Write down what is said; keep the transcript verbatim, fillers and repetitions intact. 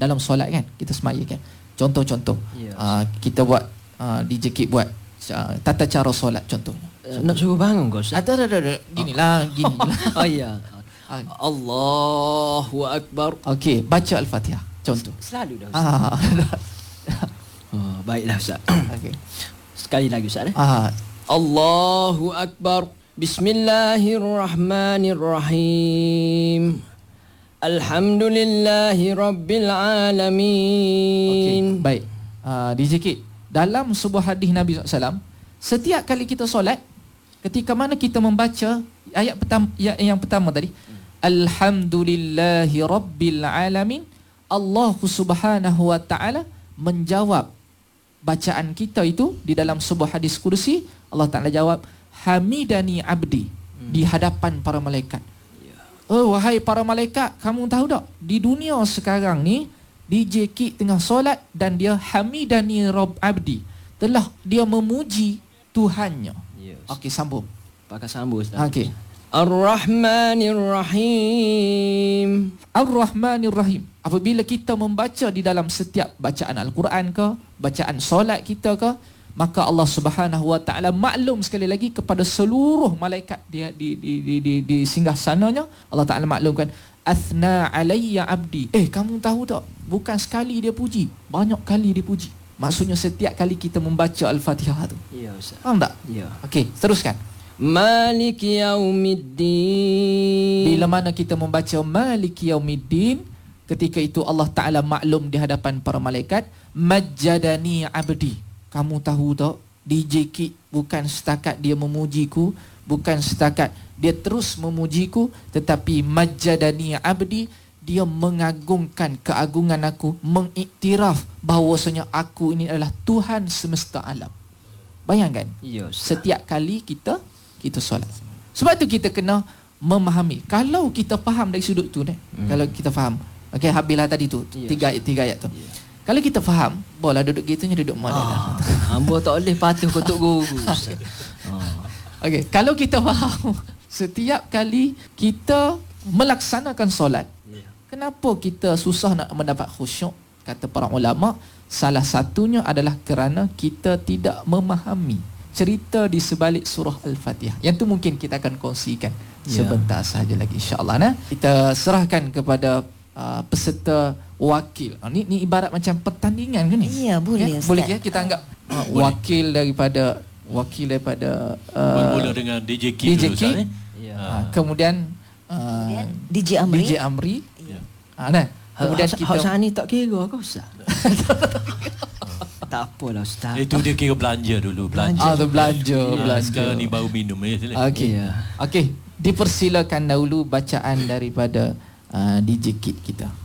dalam solat kan, kita semaya kan. Contoh-contoh Yes. uh, kita buat uh, D J Kit buat uh, tata cara solat contohnya. Uh, nak suruh bangun kau Ustaz? Ada ada ada ginilah ginilah. Oh ya. Allahu Akbar. Okey, baca Al-Fatihah contoh. Selalu dah Ustaz. Ah. Oh, baiklah Ustaz. Okey. Sekali lagi Ustaz eh. Ah. Allahu Akbar. Bismillahirrahmanirrahim. Alhamdulillahi Rabbil Alamin. Okay, baik. Uh, D J Kit, dalam sebuah hadis Nabi sallallahu alaihi wasallam, setiap kali kita solat, ketika mana kita membaca ayat pertama, yang, yang pertama tadi, Alhamdulillahi Rabbil Alamin, Allah Subhanahu Wa Ta'ala menjawab bacaan kita itu di dalam sebuah hadis kursi. Allah Ta'ala jawab, Hamidani Abdi, hmm. di hadapan para malaikat. Oh, wahai para malaikat, kamu tahu tak, di dunia sekarang ni D J Kit tengah solat dan dia Hamidani Rabb Abdi, telah dia memuji Tuhannya. Yes. Okey, sambung. Pakai sambung Ustaz. Okey. Ar-Rahmanir-Rahim. Ar-Rahmanir-Rahim. Apabila kita membaca di dalam setiap bacaan Al-Quran ke, bacaan solat kita ke, maka Allah Subhanahu Wa Ta'ala maklum sekali lagi kepada seluruh malaikat dia di di di di, di singgah sananya. Allah Ta'ala maklumkan, Athna alayya abdi. Eh, kamu tahu tak, bukan sekali dia puji, banyak kali dia puji. Maksudnya setiap kali kita membaca Al-Fatihah tu. Ya Ustaz. Faham tak? Ya. Okey, teruskan. Maliki yaumiddin. Bila mana kita membaca Maliki yaumiddin, ketika itu Allah Ta'ala maklum di hadapan para malaikat, Majjadani abdi. Kamu tahu tak, D J Kit bukan setakat dia memujiku, bukan setakat dia terus memujiku, tetapi Majjadani abdi, dia mengagungkan keagungan aku, mengiktiraf bahawasanya aku ini adalah Tuhan semesta alam. Bayangkan, yes. Setiap kali kita kita solat. Sebab tu kita kena memahami. Kalau kita faham dari sudut tu, eh, hmm. kalau kita faham, okey, habislah tadi tu, yes. tiga ayat tiga ayat tu. Yeah. Kalau kita faham, boleh duduk gitunya duduk mana ah, hamba tak boleh patuh kutuk guru. ah. Okey, kalau kita faham setiap kali kita melaksanakan solat, yeah. kenapa kita susah nak mendapat khusyuk? Kata para ulama, salah satunya adalah kerana kita tidak memahami cerita di sebalik surah Al-Fatihah. Yang tu mungkin kita akan kongsikan yeah. sebentar sahaja lagi, insya-Allah. Nah, kita serahkan kepada uh, peserta wakil. Uh, ni ni ibarat macam pertandingan ke ni? Ya, boleh. Ya? Boleh ya, kita anggap uh, wakil daripada wakil daripada uh, bermula dengan D J Kit. D J Kit. Ya. Uh, kemudian uh, D J Amri. D J Amri. Ya. Uh, nah, kemudian ha, kita Hak ni tak kira kau Ustaz. Tak apalah Ustaz. Itu dia kira belanja dulu, belanja. Ah, tu belanja, ya, belanja. Sekarang ni baru minum ya. Okey. Ya. Okey, dipersilakan dahulu bacaan daripada uh, D J Kit kita.